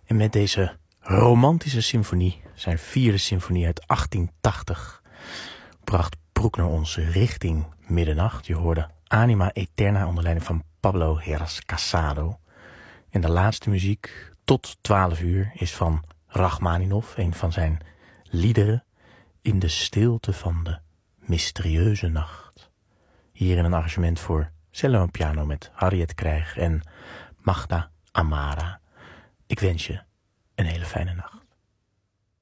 En met deze romantische symfonie, zijn 4e symfonie uit 1880, bracht Bruckner ons richting middernacht. Je hoorde Anima Eterna onder leiding van Pablo Heras Casado. En de laatste muziek tot 12 uur is van Rachmaninov, een van zijn liederen in de stilte van de mysterieuze nacht. Hier in een arrangement voor cello en piano met Harriet Krijg en Magda Amara. Ik wens je een hele fijne nacht.